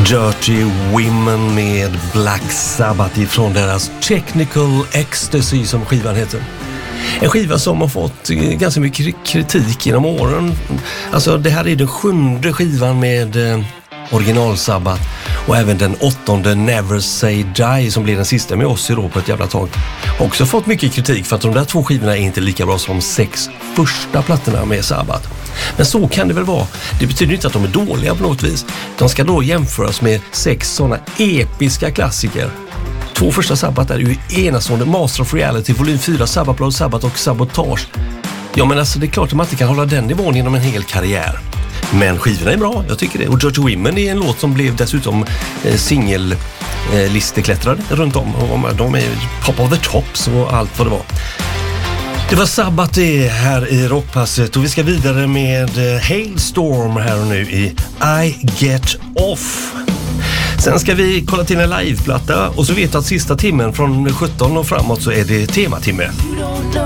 Dirty Women med Black Sabbath ifrån deras Technical Ecstasy som skivan heter. En skiva som har fått ganska mycket kritik genom åren. Alltså det här är den 7:e skivan med original Sabbath och även den 8:e Never Say Die som blir den sista med oss då på ett jävla tag. Också fått mycket kritik för att de där 2 skivorna är inte lika bra som 6 första plattorna med Sabbath. Men så kan det väl vara. Det betyder inte att de är dåliga på något vis. De ska då jämföras med 6 sådana episka klassiker. 2 första Sabbath är ju enastående. Master of Reality, volym 4, Sabbath Blood Sabbath och Sabotage. Ja men alltså det är klart att man inte kan hålla den nivån genom en hel karriär. Men skivorna är bra, jag tycker det. Och Dirty Women är en låt som blev dessutom singellisteklättrad runt om. Och de är pop of the tops och allt vad det var. Det var Sabbath det här i Rockpasset och vi ska vidare med Hailstorm här och nu i I Get Off. Sen ska vi kolla till en liveplatta och så vet du att sista timmen från 17 och framåt så är det tematimme. You don't know